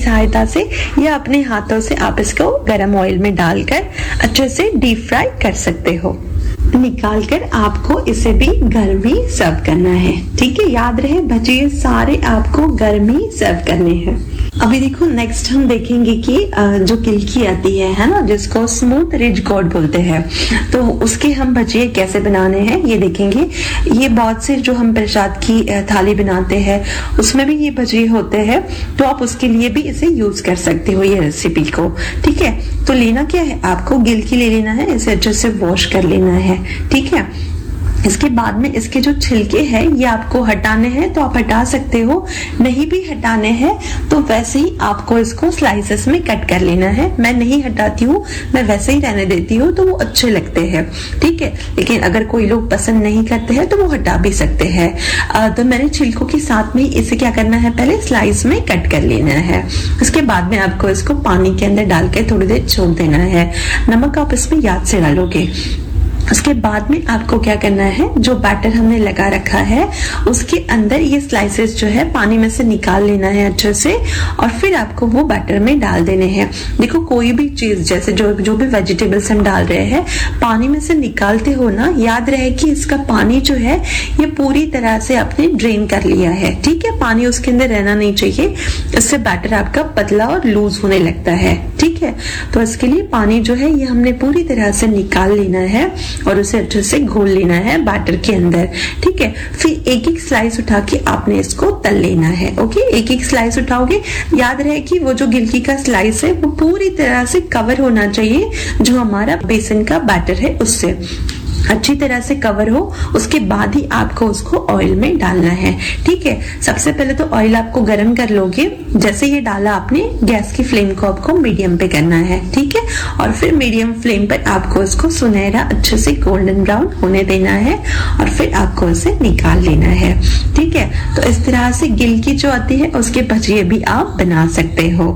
सहायता से या अपने हाथों से आप इसको गरम ऑयल में डालकर अच्छे से डीप फ्राई कर सकते हो। निकालकर आपको इसे भी गर्म ही सर्व करना है। ठीक है, याद रहे भजिए सारे आपको गर्म ही सर्व करने हैं। अभी देखो नेक्स्ट हम देखेंगे कि जो किलकी आती है ना, जिसको स्मूथ रिज गोट बोलते हैं, तो उसके हम भजिए कैसे बनाने हैं ये देखेंगे। ये बहुत से जो हम प्रसाद की थाली बनाते हैं उसमें भी ये भजिए होते हैं, तो आप उसके लिए भी इसे यूज कर सकते हो ये रेसिपी को। ठीक है, तो लेना क्या है, आपको गिलकी ले लेना है, इसे अच्छे से वॉश कर लेना है। ठीक है, इसके बाद में इसके जो छिलके हैं ये आपको हटाने हैं तो आप हटा सकते हो, नहीं भी हटाने हैं तो वैसे ही आपको इसको स्लाइसेस में कट कर लेना है। मैं नहीं हटाती हूँ, मैं वैसे ही रहने देती हूँ, तो वो अच्छे लगते हैं। ठीक है, लेकिन अगर कोई लोग पसंद नहीं करते हैं तो वो हटा भी सकते हैं। तो मैंने छिलकों के साथ में इसे क्या करना है, पहले स्लाइस में कट कर लेना है। उसके बाद में आपको इसको पानी के अंदर डाल के थोड़ी देर छोड़ देना है। नमक आप इसमें याद से डालोगे। उसके बाद में आपको क्या करना है, जो बैटर हमने लगा रखा है उसके अंदर ये स्लाइसेस जो है पानी में से निकाल लेना है अच्छे से, और फिर आपको वो बैटर में डाल देने हैं। देखो कोई भी चीज जैसे जो भी वेजिटेबल्स हम डाल रहे हैं पानी में से निकालते हो ना, याद रहे कि इसका पानी जो है ये पूरी तरह से आपने ड्रेन कर लिया है। ठीक है, पानी उसके अंदर रहना नहीं चाहिए, इससे बैटर आपका पतला और लूज होने लगता है। ठीक है, तो इसके लिए पानी जो है ये हमने पूरी तरह से निकाल लेना है और उसे अच्छे से घोल लेना है बैटर के अंदर। ठीक है, फिर एक एक स्लाइस उठा के आपने इसको तल लेना है। ओके, एक एक स्लाइस उठाओगे, याद रहे कि वो जो गिलकी का स्लाइस है वो पूरी तरह से कवर होना चाहिए जो हमारा बेसन का बैटर है उससे अच्छी तरह से कवर हो। उसके बाद ही आपको उसको ऑयल में डालना है। ठीक है, सबसे पहले तो ऑयल आपको गरम कर लोगे, जैसे ये डाला आपने गैस की फ्लेम को आपको मीडियम पे करना है। ठीक है, और फिर मीडियम फ्लेम पर आपको इसको सुनहरा अच्छे से गोल्डन ब्राउन होने देना है और फिर आपको इसे निकाल लेना है। ठीक है, तो इस तरह से गिलकी जो आती है उसके भजिए भी आप बना सकते हो।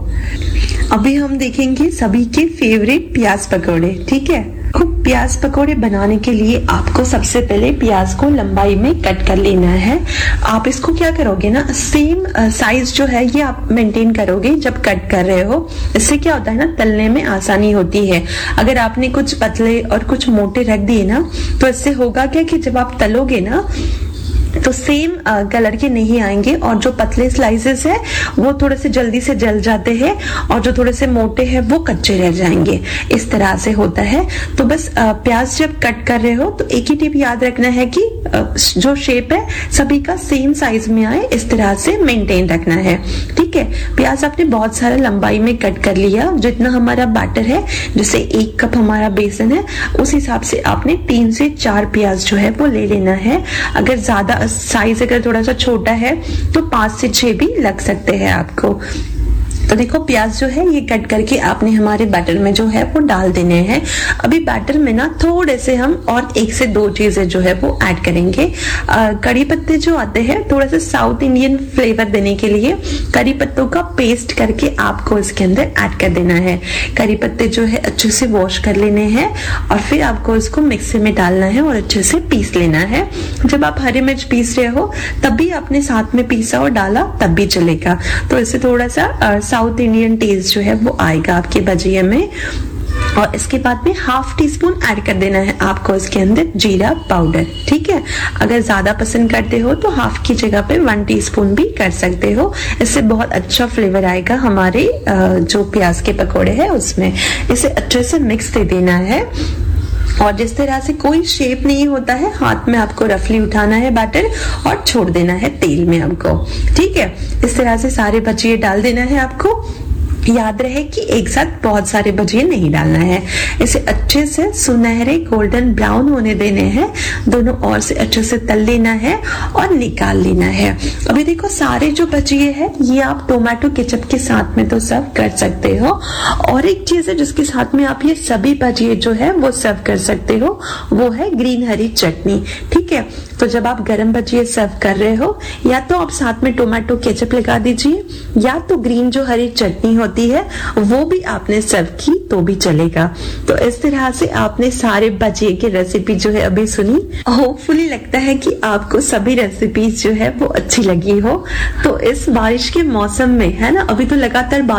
अभी हम देखेंगे सभी के फेवरेट प्याज पकौड़े। ठीक है, प्याज पकौड़े बनाने के लिए आपको सबसे पहले प्याज को लंबाई में कट कर लेना है। आप इसको क्या करोगे ना, सेम साइज जो है ये आप मेंटेन करोगे जब कट कर रहे हो। इससे क्या होता है ना, तलने में आसानी होती है। अगर आपने कुछ पतले और कुछ मोटे रख दिए ना तो इससे होगा क्या कि जब आप तलोगे ना तो सेम कलर के नहीं आएंगे, और जो पतले स्लाइसेस है वो थोड़े से जल्दी से जल जाते हैं और जो थोड़े से मोटे हैं वो कच्चे रह जाएंगे। इस तरह से होता है। तो बस प्याज जब कट कर रहे हो तो एक ही टिप याद रखना है कि जो शेप है सभी का सेम साइज में आए, इस तरह से मेंटेन रखना है। ठीक है, प्याज आपने बहुत सारा लंबाई में कट कर लिया, जितना हमारा बैटर है, जैसे 1 कप हमारा बेसन है उस हिसाब से आपने 3 से 4 प्याज जो है वो ले लेना है। अगर ज्यादा साइज अगर थोड़ा सा छोटा है तो 5 से 6 भी लग सकते हैं आपको। तो देखो प्याज जो है ये कट करके आपने हमारे बैटर में जो है वो डाल देने हैं। अभी बैटर में ना थोड़े से हम और 1 से 2 चीजें जो है वो ऐड करेंगे। कड़ी पत्ते जो आते हैं थोड़ा सा साउथ इंडियन फ्लेवर देने के लिए कड़ी पत्तों का पेस्ट करके आपको इसके अंदर ऐड कर देना है। कड़ी पत्ते जो है अच्छे से वॉश कर लेने हैं और फिर आपको इसको मिक्सी में डालना है और अच्छे से पीस लेना है। जब आप हरी मिर्च पीस रहे हो तब भी आपने साथ में पीसा और डाला तब भी चलेगा, तो इससे थोड़ा सा साउथ इंडियन टेस्ट जो है वो आएगा आपके भजिए में। और इसके बाद में 1/2 टीस्पून ऐड कर देना है आपको इसके अंदर जीरा पाउडर। ठीक है, अगर ज्यादा पसंद करते हो तो 1/2 की जगह पे 1 टीस्पून भी कर सकते हो। इससे बहुत अच्छा फ्लेवर आएगा हमारे जो प्याज के पकोड़े हैं उसमें। इसे अच्छे से मिक्स दे देना है और जिस तरह से कोई शेप नहीं होता है, हाथ में आपको रफली उठाना है बैटर और छोड़ देना है तेल में हमको। ठीक है, इस तरह से सारे भजिए डाल देना है आपको। याद रहे कि एक साथ बहुत सारे भजिए नहीं डालना है। इसे अच्छे से सुनहरे गोल्डन ब्राउन होने देने हैं, दोनों ओर से अच्छे से तल लेना है और निकाल लेना है। अभी देखो सारे जो भजिए हैं ये आप टोमेटो केचप के साथ में तो सर्व कर सकते हो, और एक चीज है जिसके साथ में आप ये सभी भजिए जो है वो सर्व कर सकते हो, वो है ग्रीन हरी चटनी। ठीक है, तो जब आप गरम भजिए सर्व कर रहे हो या तो आप साथ में टोमेटो केचप लगा दीजिए, या तो ग्रीन जो हरी चटनी होती है वो भी आपने सर्व की तो भी चलेगा। तो इस तरह से आपने सारे भजिए की रेसिपी जो है अभी सुनी। होपफुली लगता है कि आपको सभी रेसिपीज जो है वो अच्छी लगी हो। तो इस बारिश के मौसम में है ना, अभी तो लगातार